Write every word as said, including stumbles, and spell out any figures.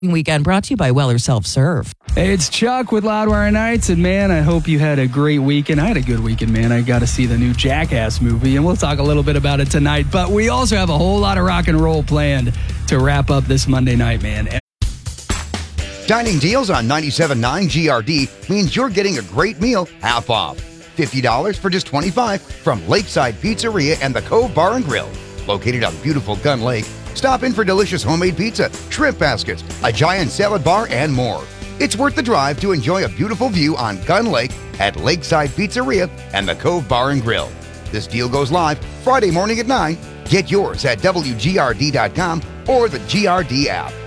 Weekend brought to you by Weller Self-Serve. Hey, it's Chuck with Loudwire Nights, and man, I hope you had a great weekend. I had a good weekend, man. I got to see the new Jackass movie, and we'll talk a little bit about it tonight. But we also have a whole lot of rock and roll planned to wrap up this Monday night, man. Dining deals on ninety-seven point nine G R D means you're getting a great meal half off. fifty dollars for just twenty-five dollars from Lakeside Pizzeria and the Cove Bar and Grill. Located on beautiful Gun Lake, stop in for delicious homemade pizza, shrimp baskets, a giant salad bar, and more. It's worth the drive to enjoy a beautiful view on Gun Lake at Lakeside Pizzeria and the Cove Bar and Grill. This deal goes live Friday morning at nine. Get yours at W G R D dot com or the G R D app.